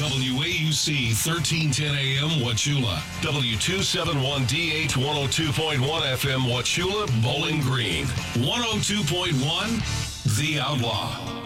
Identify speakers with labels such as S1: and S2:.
S1: WAUC 1310 AM Wauchula, W271DH 102.1 FM Wauchula, Bowling Green, 102.1 The Outlaw.